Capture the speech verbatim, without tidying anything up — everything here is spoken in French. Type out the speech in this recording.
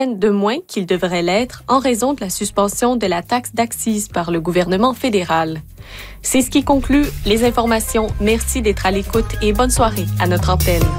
de moins qu'il devrait l'être en raison de la suspension de la taxe d'accise par le gouvernement fédéral. C'est ce qui conclut les informations. Merci d'être à l'écoute et bonne soirée à notre antenne.